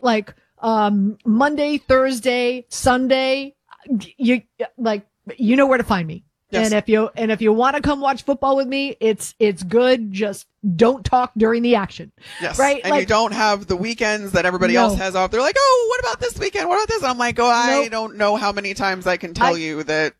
right? Like, Monday, Thursday, Sunday, you know where to find me. Yes. And if you want to come watch football with me, it's good. Just don't talk during the action. Yes. Right. And you don't have the weekends that everybody else has off. They're like, oh, what about this weekend? What about this? And I'm like, I don't know how many times I can tell you that.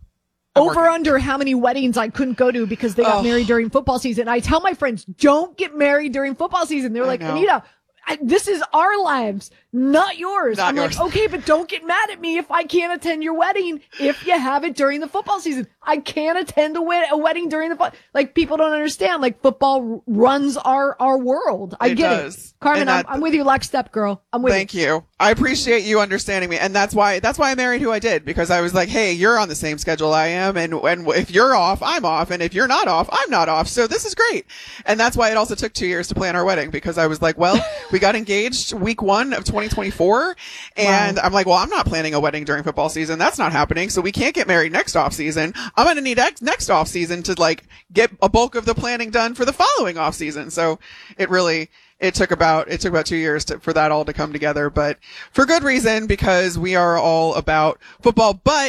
Under how many weddings I couldn't go to because they got married during football season. I tell my friends, don't get married during football season. They're like, Anita, this is our lives, not yours. I'm like, okay, but don't get mad at me if I can't attend your wedding if you have it during the football season. I can't attend a wedding during the like people don't understand. Like football runs our world. I get it. Carmen, I'm with you lockstep, girl. I'm with you. Thank you. I appreciate you understanding me. And that's why I married who I did, because I was like, hey, you're on the same schedule I am. And if you're off, I'm off. And if you're not off, I'm not off. So this is great. And that's why it also took 2 years to plan our wedding, because I was like, well, we got engaged week 1 of 2024. And I'm like, well, I'm not planning a wedding during football season. That's not happening. So we can't get married next off season. I'm going to need next off season to like get a bulk of the planning done for the following off season. So it took about 2 years for that all to come together, but for good reason, because we are all about football. But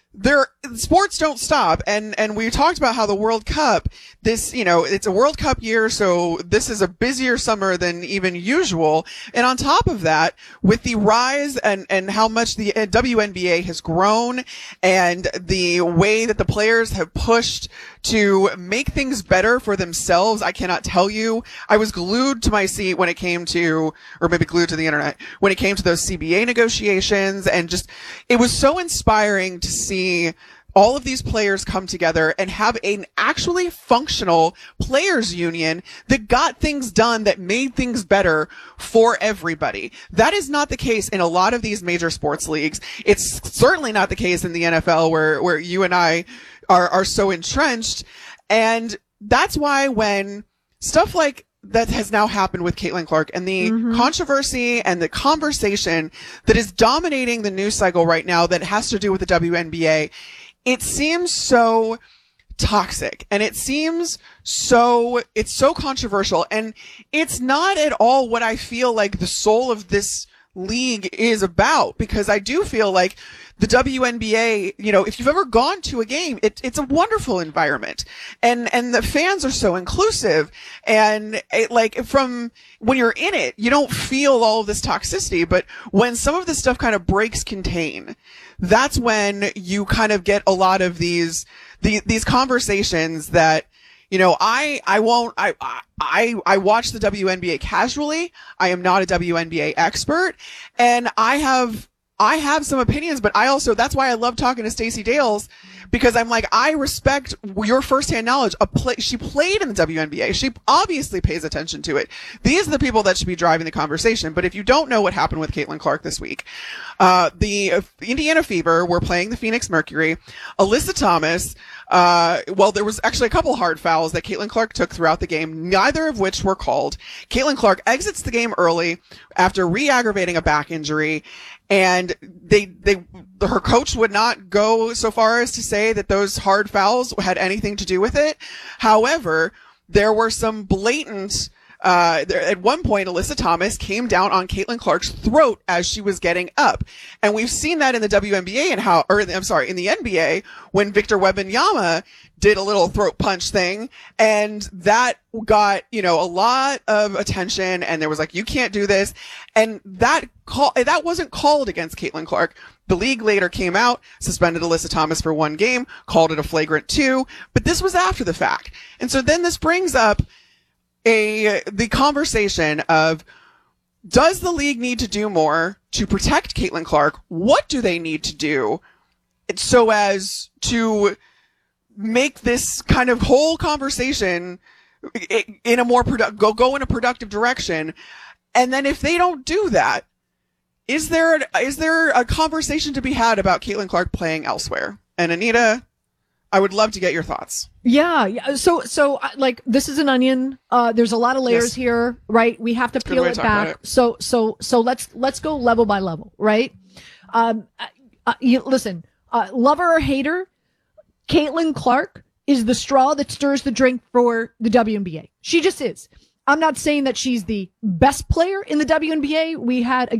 sports don't stop. And we talked about how the World Cup, it's a World Cup year. So this is a busier summer than even usual. And on top of that, with the rise and how much the WNBA has grown and the way that the players have pushed to make things better for themselves, I cannot tell you. I was glued to my seat when it came to, or maybe glued to the internet, when it came to those CBA negotiations, and just, it was so inspiring to see all of these players come together and have an actually functional players union that got things done, that made things better for everybody. That is not the case in a lot of these major sports leagues. It's certainly not the case in the NFL where you and I are so entrenched. And that's why when stuff like that has now happened with Caitlin Clark and the controversy and the conversation that is dominating the news cycle right now that has to do with the WNBA, it seems so toxic, and it's so controversial, and it's not at all what I feel like the soul of this league is about, because I do feel like the WNBA, if you've ever gone to a game, it's a wonderful environment, and the fans are so inclusive, and from when you're in it, you don't feel all of this toxicity, but when some of this stuff kind of breaks contain, that's when you kind of get a lot of these conversations that, I watch the WNBA casually. I am not a WNBA expert, and I have some opinions, but that's why I love talking to Stacey Dales, because I'm like, I respect your firsthand knowledge. She played in the WNBA. She obviously pays attention to it. These are the people that should be driving the conversation. But if you don't know what happened with Caitlin Clark this week, the Indiana Fever were playing the Phoenix Mercury. Alyssa Thomas, there was actually a couple hard fouls that Caitlin Clark took throughout the game, neither of which were called. Caitlin Clark exits the game early after re-aggravating a back injury. And her coach would not go so far as to say that those hard fouls had anything to do with it. However, there were some blatant, at one point, Alyssa Thomas came down on Caitlin Clark's throat as she was getting up. And we've seen that in the WNBA in the NBA when Victor Wembanyama did a little throat punch thing, and that got, a lot of attention, and there was like, you can't do this. And that wasn't called against Caitlin Clark. The league later came out, suspended Alyssa Thomas for 1 game, called it a flagrant 2, but this was after the fact. And so then this brings up the conversation of, does the league need to do more to protect Caitlin Clark? What do they need to do so as to make this kind of whole conversation in a more go in a productive direction? And then if they don't do that, is there a conversation to be had about Caitlin Clark playing elsewhere? And Anita, I would love to get your thoughts. Yeah. So like, this is an onion. There's a lot of layers here, right? We have to peel it back. So let's go level by level, right? Listen, lover or hater, Caitlin Clark is the straw that stirs the drink for the WNBA. She just is. I'm not saying that she's the best player in the WNBA. We had